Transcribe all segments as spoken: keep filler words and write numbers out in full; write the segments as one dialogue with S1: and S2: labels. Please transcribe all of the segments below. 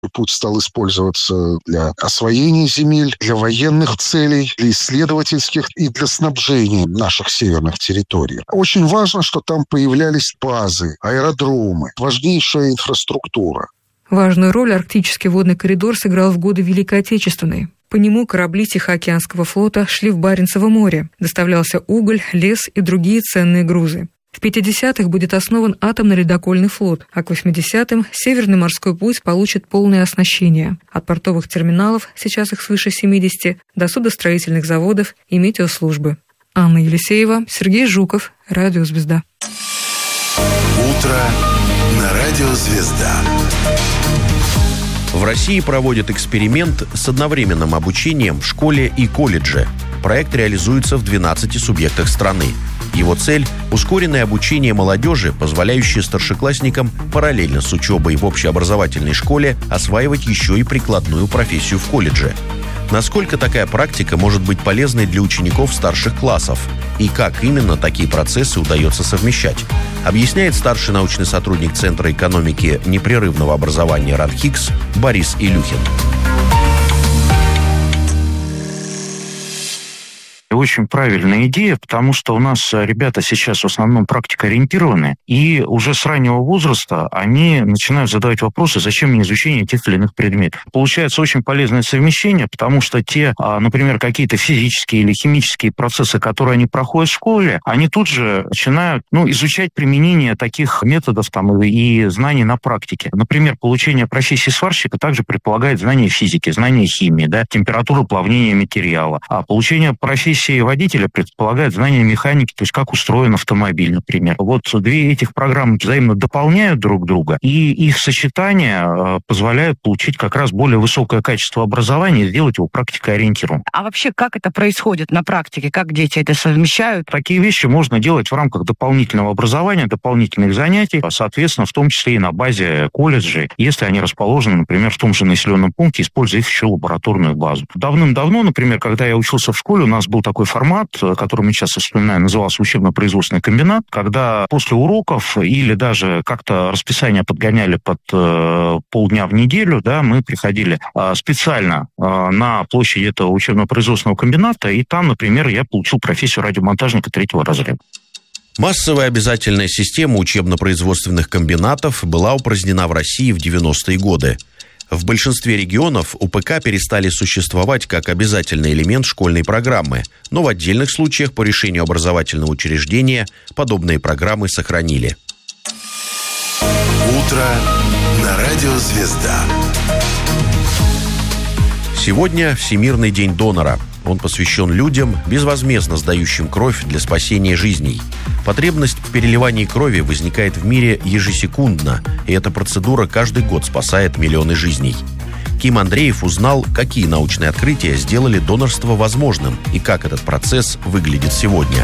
S1: Путь стал использоваться для освоения земель, для военных целей, для исследовательских и для снабжения наших северных территорий. Очень важно, что там появлялись базы, аэродромы, важнейшая инфраструктура.
S2: Важную роль арктический водный коридор сыграл в годы Великой Отечественной. По нему корабли Тихоокеанского флота шли в Баренцево море. Доставлялся уголь, лес и другие ценные грузы. В пятидесятых будет основан атомный ледокольный флот, а к восьмидесятым Северный морской путь получит полное оснащение. От портовых терминалов, сейчас их свыше семидесяти, до судостроительных заводов и метеослужбы. Анна Елисеева, Сергей Жуков, Радио «Звезда».
S3: Утро на Радио «Звезда».
S4: В России проводят эксперимент с одновременным обучением в школе и колледже. Проект реализуется в двенадцати субъектах страны. Его цель – ускоренное обучение молодежи, позволяющее старшеклассникам параллельно с учебой в общеобразовательной школе осваивать еще и прикладную профессию в колледже. Насколько такая практика может быть полезной для учеников старших классов? И как именно такие процессы удается совмещать? Объясняет старший научный сотрудник Центра экономики непрерывного образования РАНХИКС Борис Илюхин.
S5: Очень правильная идея, потому что у нас ребята сейчас в основном практикоориентированы, и уже с раннего возраста они начинают задавать вопросы, зачем мне изучение тех или иных предметов. Получается очень полезное совмещение, потому что те, например, какие-то физические или химические процессы, которые они проходят в школе, они тут же начинают ну, изучать применение таких методов там, и знаний на практике. Например, получение профессии сварщика также предполагает знание физики, знание химии, да, температуры плавления материала. А получение профессии водителя предполагает знание механики, то есть как устроен автомобиль, например. Вот две этих программы взаимно дополняют друг друга, и их сочетание позволяет получить как раз более высокое качество образования и сделать его практикоориентированным.
S6: А вообще, как это происходит на практике? Как дети это совмещают?
S5: Такие вещи можно делать в рамках дополнительного образования, дополнительных занятий, соответственно, в том числе и на базе колледжей, если они расположены, например, в том же населенном пункте, используя их еще лабораторную базу. Давным-давно, например, когда я учился в школе, у нас был такой формат, который мы сейчас вспоминаем, назывался учебно-производственный комбинат, когда после уроков или даже как-то расписание подгоняли под э, полдня в неделю, да, мы приходили э, специально э, на площадь этого учебно-производственного комбината, и там, например, я получил профессию радиомонтажника третьего разряда.
S4: Массовая обязательная система учебно-производственных комбинатов была упразднена в России в девяностые годы. В большинстве регионов УПК перестали существовать как обязательный элемент школьной программы, но в отдельных случаях по решению образовательного учреждения подобные программы сохранили.
S3: Утро на Радио «Звезда».
S4: Сегодня Всемирный день донора. Он посвящен людям, безвозмездно сдающим кровь для спасения жизней. Потребность в переливании крови возникает в мире ежесекундно, и эта процедура каждый год спасает миллионы жизней. Ким Андреев узнал, какие научные открытия сделали донорство возможным и как этот процесс выглядит сегодня.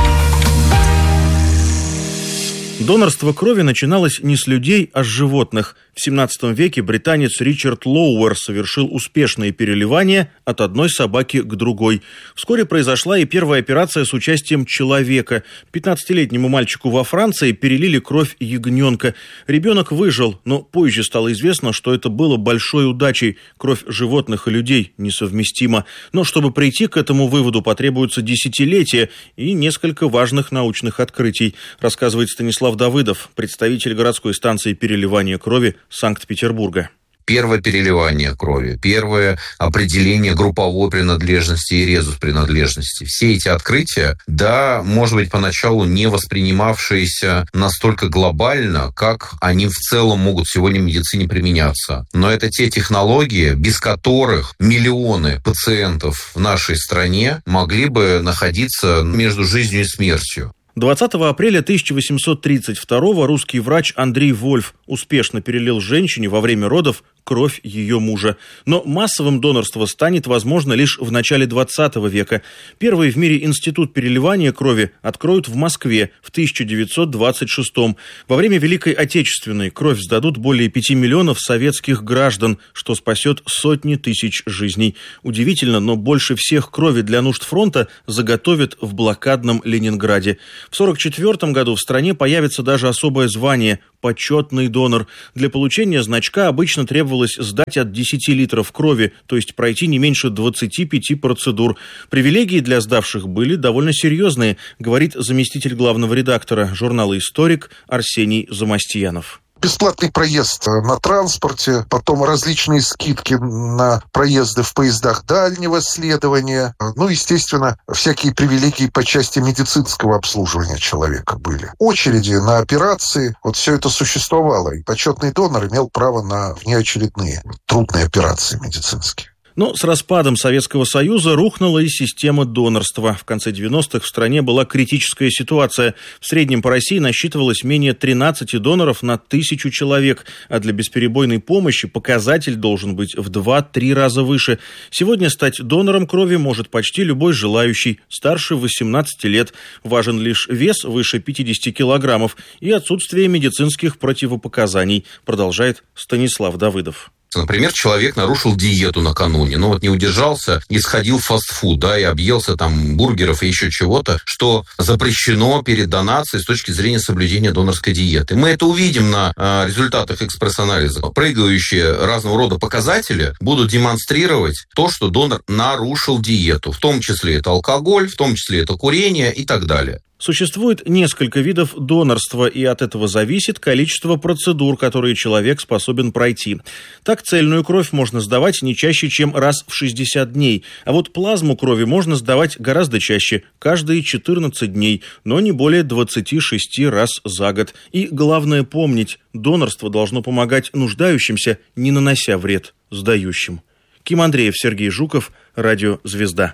S7: Донорство крови начиналось не с людей, а с животных. В семнадцатом веке британец Ричард Лоуэр совершил успешные переливания от одной собаки к другой. Вскоре произошла и первая операция с участием человека. пятнадцатилетнему мальчику во Франции перелили кровь ягненка. Ребенок выжил, но позже стало известно, что это было большой удачей. Кровь животных и людей несовместима. Но чтобы прийти к этому выводу, потребуется десятилетия и несколько важных научных открытий, рассказывает Станислав Давыдов, представитель городской станции переливания крови Санкт-Петербурга.
S8: Первое переливание крови, первое определение групповой принадлежности и резус принадлежности. Все эти открытия, да, может быть, поначалу не воспринимавшиеся настолько глобально, как они в целом могут сегодня в медицине применяться. Но это те технологии, без которых миллионы пациентов в нашей стране могли бы находиться между жизнью и смертью.
S7: двадцатого апреля тысяча восемьсот тридцать второго русский врач Андрей Вольф успешно перелил женщине во время родов кровь ее мужа. Но массовым донорство станет возможно лишь в начале двадцатого века. Первый в мире институт переливания крови откроют в Москве в тысяча девятьсот двадцать шестом. Во время Великой Отечественной кровь сдадут более пяти миллионов советских граждан, что спасет сотни тысяч жизней. Удивительно, но больше всех крови для нужд фронта заготовят в блокадном Ленинграде. В сорок четвёртом году в стране появится даже особое звание – почетный донор. Для получения значка обычно требовалось требовалось сдать от десяти литров крови, то есть пройти не меньше двадцати пяти процедур. Привилегии для сдавших были довольно серьезные, говорит заместитель главного редактора журнала «Историк» Арсений Замастьянов.
S1: Бесплатный проезд на транспорте, потом различные скидки на проезды в поездах дальнего следования. Ну, естественно, всякие привилегии по части медицинского обслуживания человека были. Очереди на операции, вот все это существовало. И почетный донор имел право на внеочередные трудные операции медицинские.
S7: Но с распадом Советского Союза рухнула и система донорства. В конце девяностых в стране была критическая ситуация. В среднем по России насчитывалось менее тринадцати доноров на тысячу человек, а для бесперебойной помощи показатель должен быть в два-три раза выше. Сегодня стать донором крови может почти любой желающий, старше восемнадцати лет. Важен лишь вес выше пятидесяти килограммов и отсутствие медицинских противопоказаний, продолжает Станислав Давыдов.
S8: Например, человек нарушил диету накануне, но вот не удержался и сходил в фастфуд, да, и объелся там бургеров и еще чего-то, что запрещено перед донацией с точки зрения соблюдения донорской диеты. Мы это увидим на э, результатах экспресс-анализа. Прыгающие разного рода показатели будут демонстрировать то, что донор нарушил диету. В том числе это алкоголь, в том числе это курение и так далее.
S7: Существует несколько видов донорства, и от этого зависит количество процедур, которые человек способен пройти. Так, цельную кровь можно сдавать не чаще, чем раз в шестьдесят дней, а вот плазму крови можно сдавать гораздо чаще, каждые четырнадцать дней, но не более двадцати шести раз за год. И главное помнить, донорство должно помогать нуждающимся, не нанося вред сдающим. Ким Андреев, Сергей Жуков, Радио «Звезда».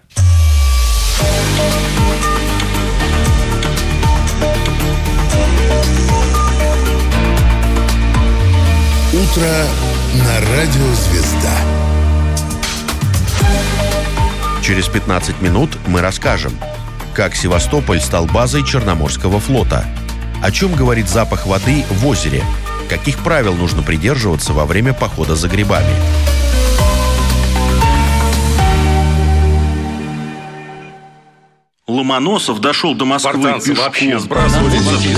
S3: Утро на Радио «Звезда».
S4: Через пятнадцать минут мы расскажем, как Севастополь стал базой Черноморского флота, о чем говорит запах воды в озере, каких правил нужно придерживаться во время похода за грибами.
S7: Ломоносов дошел до Москвы
S9: спартанцы
S7: пешком.
S9: Вообще сбрасывали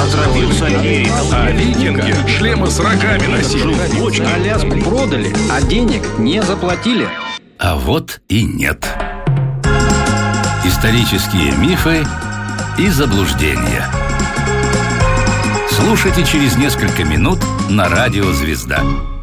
S9: а викинги шлемы с рогами носили.
S10: Аляску продали, а денег не заплатили.
S11: А вот и нет. Исторические мифы и заблуждения. Слушайте через несколько минут на Радио «Звезда».